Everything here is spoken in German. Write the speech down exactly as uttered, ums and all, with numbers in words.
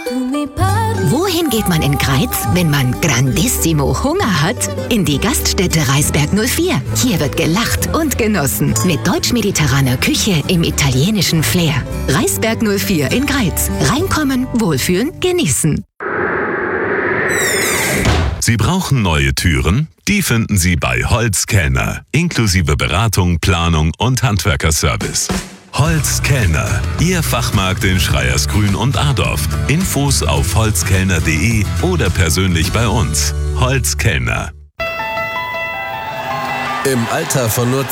Wohin geht man in Greiz, wenn man grandissimo Hunger hat? In die Gaststätte Reisberg null vier. Hier wird gelacht und genossen. Mit deutsch-mediterraner Küche im italienischen Flair. Reisberg null vier in Greiz. Reinkommen, wohlfühlen, genießen. Sie brauchen neue Türen? Die finden Sie bei Holz Kellner. Inklusive Beratung, Planung und Handwerkerservice. Holz Kellner, Ihr Fachmarkt in Schreiersgrün und Adorf. Infos auf holzkellner punkt de oder persönlich bei uns. Holz Kellner. Im Alter von nur